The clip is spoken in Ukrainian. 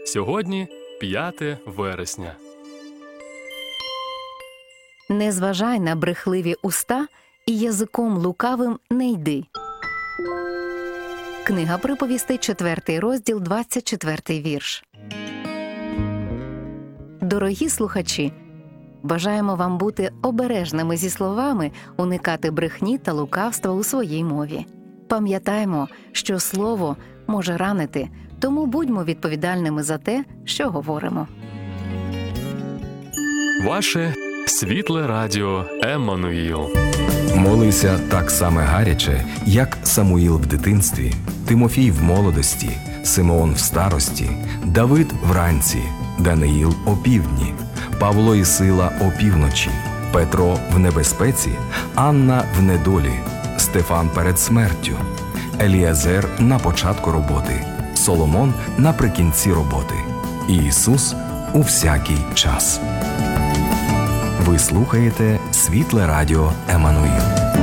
Сьогодні 5 вересня. Не зважай на брехливі уста і язиком лукавим не йди. Книга приповістей, 4 розділ, 24 вірш. Дорогі слухачі, бажаємо вам бути обережними зі словами, уникати брехні та лукавства у своїй мові. Пам'ятаймо, що слово може ранити, тому будьмо відповідальними за те, що говоримо. Ваше світле радіо Еммануїл. Молися так само гаряче, як Самуїл в дитинстві, Тимофій в молодості, Симеон в старості, Давид вранці, Даниїл опівдні, Павло і Сила опівночі, Петро в небезпеці, Анна в недолі, Стефан перед смертю, Еліазер на початку роботи, Соломон наприкінці роботи, і Ісус у всякий час. Ви слухаєте Світле радіо Еммануїл.